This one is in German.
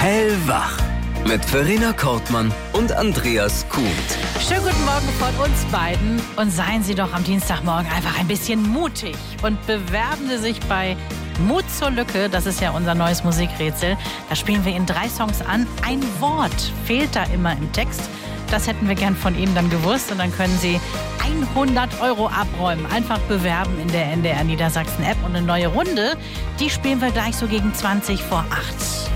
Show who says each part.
Speaker 1: Hellwach mit Verena Kortmann und Andreas Kuhn.
Speaker 2: Schönen guten Morgen von uns beiden und seien Sie doch am Dienstagmorgen einfach ein bisschen mutig und bewerben Sie sich bei Mut zur Lücke. Das ist ja unser neues Musikrätsel. Da spielen wir Ihnen 3 Songs an. Ein Wort fehlt da immer im Text. Das hätten wir gern von Ihnen dann gewusst und dann können Sie 100 € abräumen. Einfach bewerben in der NDR Niedersachsen App und eine neue Runde, die spielen wir gleich so gegen 20 vor 8.